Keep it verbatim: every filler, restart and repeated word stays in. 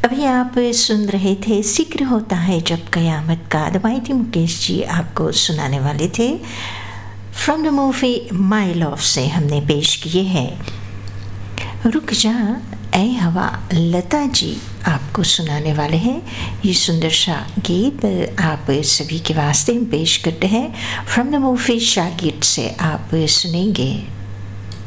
अभी आप सुन रहे थे ज़िक्र होता है जब क़यामत का। दवाइती मुकेश जी आपको सुनाने वाले थे। From the movie my love से हमने पेश किए हैं रुक जा ऐ हवा। लता जी आपको सुनाने वाले हैं ये सुंदर सा गीत आप सभी के वास्ते पेश करते हैं। फ्रॉम द मूवी शागिर्द से आप सुनेंगे